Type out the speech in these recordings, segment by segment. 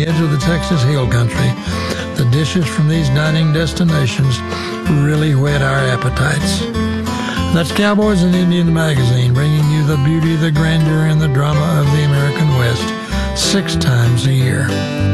the edge of the Texas Hill Country, the dishes from these dining destinations really whet our appetites. That's Cowboys and Indians magazine, bringing you the beauty, the grandeur, and the drama of the American West 6 times a year.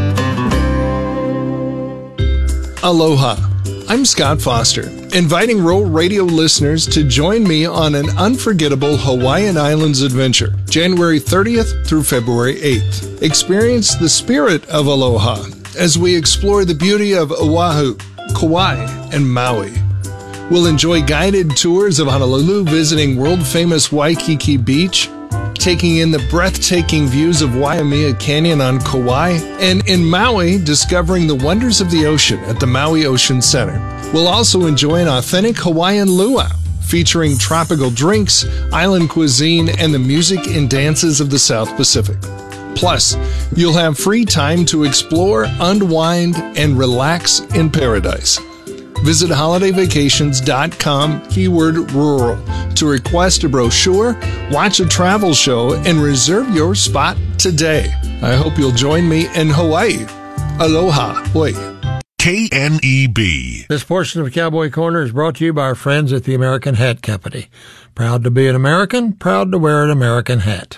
Aloha. I'm Scott Foster, inviting Rural Radio listeners to join me on an unforgettable Hawaiian Islands adventure, January 30th through February 8th. Experience the spirit of aloha as we explore the beauty of Oahu, Kauai, and Maui. We'll enjoy guided tours of Honolulu, visiting world-famous Waikiki Beach, taking in the breathtaking views of Waimea Canyon on Kauai, and in Maui, discovering the wonders of the ocean at the Maui Ocean Center. We'll also enjoy an authentic Hawaiian luau, featuring tropical drinks, island cuisine, and the music and dances of the South Pacific. Plus, you'll have free time to explore, unwind, and relax in paradise. Visit holidayvacations.com, keyword rural, to request a brochure, watch a travel show, and reserve your spot today. I hope you'll join me in Hawaii. Aloha. Hoi. KNEB. This portion of Cowboy Corner is brought to you by our friends at the American Hat Company. Proud to be an American, proud to wear an American hat.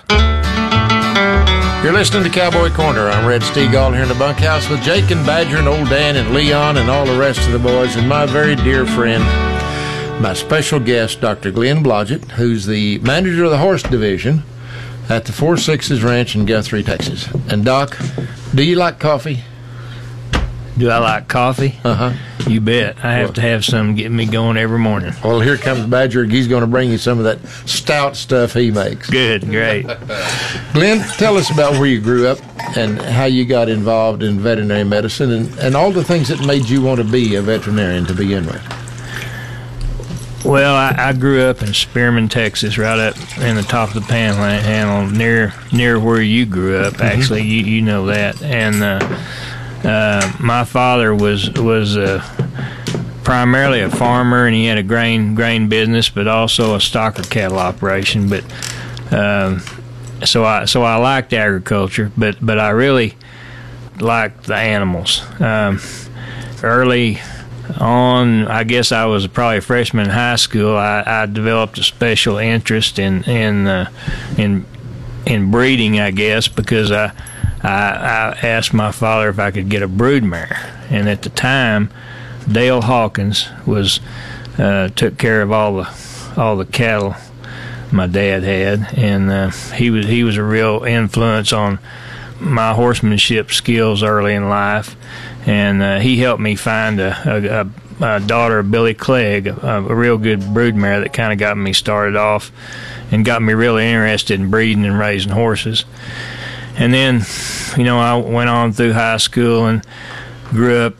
You're listening to Cowboy Corner. I'm Red Steagall here in the bunkhouse with Jake and Badger and Old Dan and Leon and all the rest of the boys and my very dear friend, my special guest, Dr. Glenn Blodgett, who's the manager of the horse division at the Four Sixes Ranch in Guthrie, Texas. And Doc, do you like coffee? Do I like coffee? Uh-huh. You bet. I have to have some getting me going every morning. Well, here comes Badger. He's going to bring you some of that stout stuff he makes. Good, great. Glenn, tell us about where you grew up and how you got involved in veterinary medicine and all the things that made you want to be a veterinarian to begin with. Well, I grew up in Spearman, Texas, right up in the top of the Panhandle, near where you grew up. Actually, you know that. And my father was primarily a farmer, and he had a grain business, but also a stocker cattle operation. But so I liked agriculture, but I really liked the animals. Early on, I guess I was probably a freshman in high school. I developed a special interest in breeding, I guess, because I asked my father if I could get a broodmare, and at the time, Dale Hawkins took care of all the cattle my dad had, and he was a real influence on my horsemanship skills early in life, and he helped me find a daughter of Billy Clegg, a real good broodmare that kind of got me started off and got me really interested in breeding and raising horses. And then, I went on through high school and grew up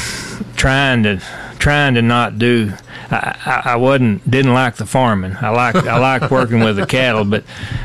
trying to not do. I didn't like the farming. I liked working with the cattle, but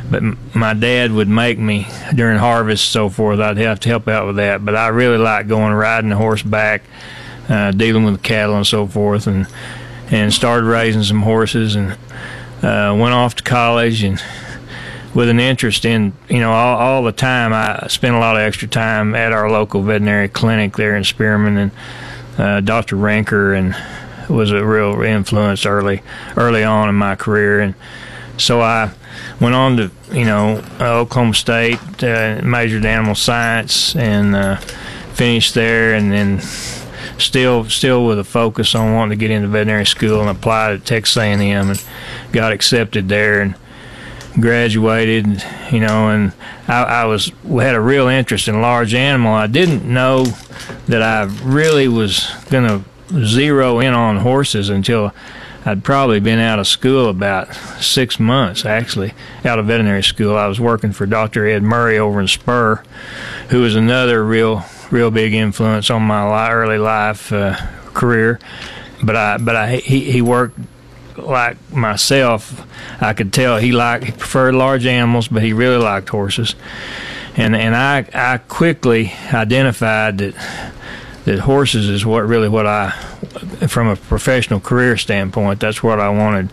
my dad would make me during harvest and so forth. I'd have to help out with that. But I really liked going riding the horseback, dealing with the cattle and so forth, and started raising some horses and went off to college and. With an interest in, all the time, I spent a lot of extra time at our local veterinary clinic there in Spearman, and Dr. Renker and was a real influence early on in my career. And so I went on to, Oklahoma State, majored in animal science, and finished there, and then still with a focus on wanting to get into veterinary school, and applied at Texas A&M and got accepted there and graduated, and I had a real interest in large animal. I didn't know that I really was going to zero in on horses until I'd probably been out of school about 6 months, actually, out of veterinary school. I was working for Dr. Ed Murray over in Spur, who was another real big influence on my early life career. But he worked like myself. I could tell he preferred large animals, but he really liked horses. And I quickly identified that horses is what I, from a professional career standpoint, that's what I wanted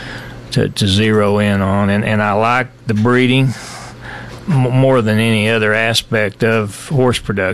to zero in on. And I liked the breeding more than any other aspect of horse production.